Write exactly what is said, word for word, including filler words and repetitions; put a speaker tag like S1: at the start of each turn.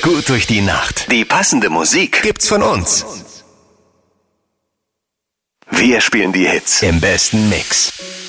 S1: gut durch die Nacht. Die passende Musik gibt's von uns. Wir spielen die Hits im besten Mix.